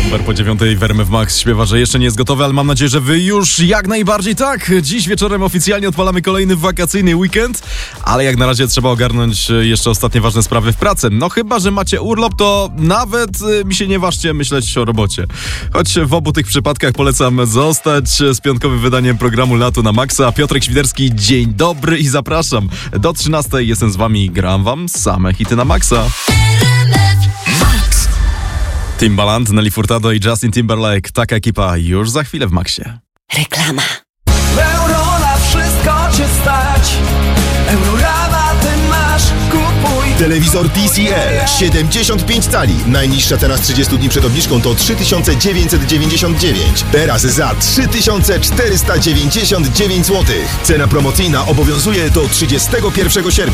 Numer po 9 w RMF Max śpiewa, że jeszcze nie jest gotowy, ale mam nadzieję, że wy już jak najbardziej tak. Dziś wieczorem oficjalnie odpalamy kolejny wakacyjny weekend, ale jak na razie trzeba ogarnąć jeszcze ostatnie ważne sprawy w pracy. No chyba, że macie urlop, to nawet mi się nie ważcie myśleć o robocie. Choć w obu tych przypadkach polecam zostać z piątkowym wydaniem programu Lato na Maxa. Piotrek Świderski, dzień dobry i zapraszam. Do 13 jestem z wami i gram wam same hity na Maxa. Timbaland, Nelly Furtado i Justin Timberlake. Taka ekipa już za chwilę w Maxie. Reklama. Euro na wszystko cię stać. Eurorabaty masz, kupuj. Telewizor TCL 75 cali. Najniższa cena z 30 dni przed obniżką to 3999. Teraz za 3499 zł. Cena promocyjna obowiązuje do 31 sierpnia.